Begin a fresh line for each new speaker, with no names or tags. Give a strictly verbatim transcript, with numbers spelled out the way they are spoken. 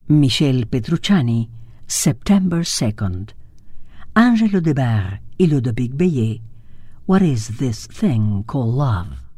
Michel Petrucciani, September second. Angelo Debar y Ludovic Beillet, What is this thing called love?